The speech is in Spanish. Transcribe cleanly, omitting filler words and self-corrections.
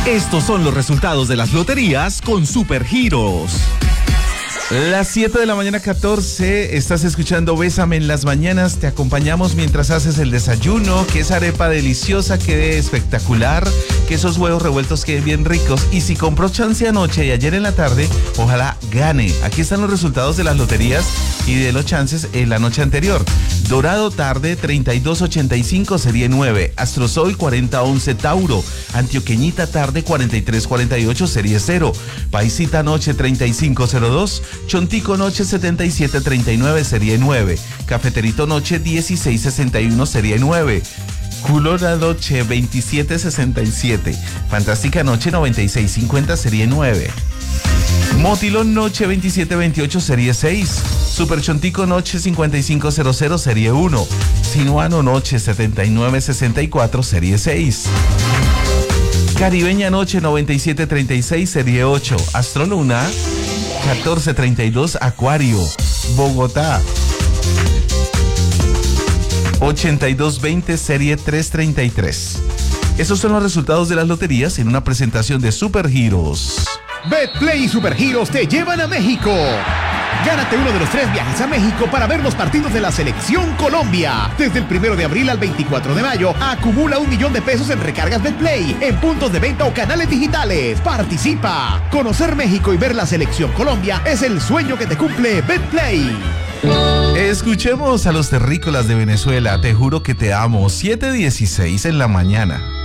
Estos son los resultados de las loterías con Supergiros. Las 7 de la mañana 14, estás escuchando Bésame en las mañanas, te acompañamos mientras haces el desayuno, que esa arepa deliciosa quede espectacular, que esos huevos revueltos queden bien ricos, y si compró chance anoche y ayer en la tarde, ojalá gane. Aquí están los resultados de las loterías y de los chances en la noche anterior. Dorado tarde 3285 serie 9, Astrosol 4011 Tauro, Antioqueñita tarde 4348 serie 0, Paisita noche 3502, Chontico noche 7739 serie 9, Cafeterito noche 1661 serie 9, Culona noche 2767, Fantástica noche 9650 serie 9, Motilón noche 2728 serie 6, Super Chontico noche 5500 serie 1, Sinuano noche 7964 serie 6, Caribeña noche 9736 serie 8, Astroluna 1432 Acuario, Bogotá 8220 serie 333. Esos son los resultados de las loterías en una presentación de Supergiros. Betplay y Supergiros te llevan a México. Gánate uno de los 3 viajes a México para ver los partidos de la Selección Colombia. Desde el 1 de abril al 24 de mayo, acumula 1 millón de pesos en recargas Betplay, en puntos de venta o canales digitales. ¡Participa! Conocer México y ver la Selección Colombia es el sueño que te cumple Betplay. Escuchemos a los terrícolas de Venezuela, te juro que te amo, 7:16 en la mañana.